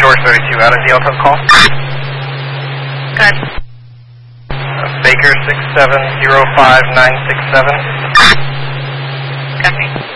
George 32 out of the Alto call. Good. Baker 6705967. Copy.